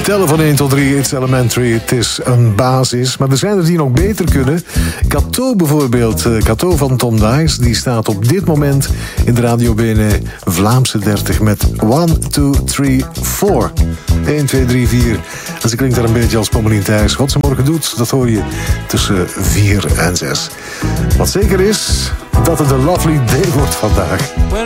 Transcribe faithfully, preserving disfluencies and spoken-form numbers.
Tellen van één tot drie, it's elementary, het is een basis. Maar er zijn er die nog beter kunnen. Cato bijvoorbeeld, Cato van Tom Dice, die staat op dit moment in de Radio Bene Vlaamse dertig met one, two, three, four. één, twee, drie, vier. En ze klinkt daar een beetje als Pommelien Thijs. Wat ze morgen doet, dat hoor je tussen vier en zes. Wat zeker is, dat het een lovely day wordt vandaag.